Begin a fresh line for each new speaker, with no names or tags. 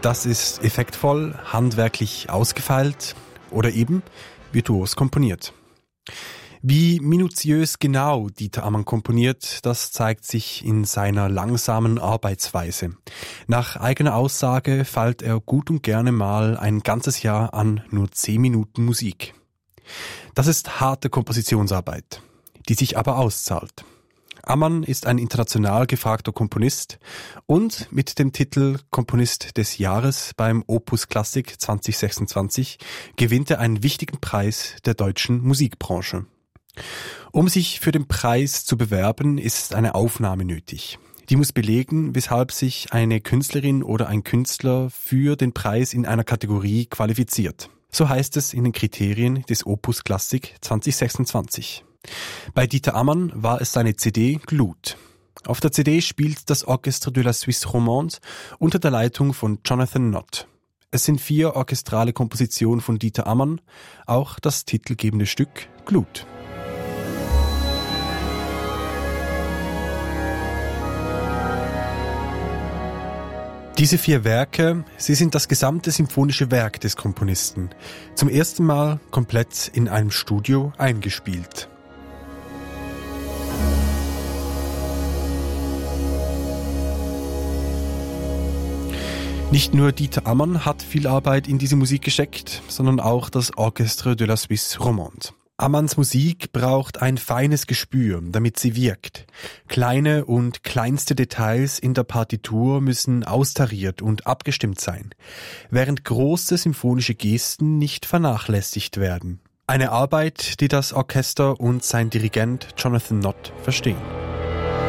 Das ist effektvoll, handwerklich ausgefeilt oder eben virtuos komponiert. Wie minutiös genau Dieter Ammann komponiert, das zeigt sich in seiner langsamen Arbeitsweise. Nach eigener Aussage feilt er gut und gerne mal ein ganzes Jahr an nur 10 Minuten Musik. Das ist harte Kompositionsarbeit, die sich aber auszahlt. Ammann ist ein international gefragter Komponist und mit dem Titel Komponist des Jahres beim Opus Klassik 2026 gewinnt er einen wichtigen Preis der deutschen Musikbranche. Um sich für den Preis zu bewerben, ist eine Aufnahme nötig. Die muss belegen, weshalb sich eine Künstlerin oder ein Künstler für den Preis in einer Kategorie qualifiziert. So heißt es in den Kriterien des Opus Klassik 2026. Bei Dieter Ammann war es seine CD Glut. Auf der CD spielt das Orchestre de la Suisse Romande unter der Leitung von Jonathan Nott. Es sind 4 orchestrale Kompositionen von Dieter Ammann, auch das titelgebende Stück Glut. Diese 4 Werke, sie sind das gesamte symphonische Werk des Komponisten, zum ersten Mal komplett in einem Studio eingespielt. Nicht nur Dieter Ammann hat viel Arbeit in diese Musik gesteckt, sondern auch das Orchestre de la Suisse Romande. Ammanns Musik braucht ein feines Gespür, damit sie wirkt. Kleine und kleinste Details in der Partitur müssen austariert und abgestimmt sein, während große symphonische Gesten nicht vernachlässigt werden. Eine Arbeit, die das Orchester und sein Dirigent Jonathan Nott verstehen.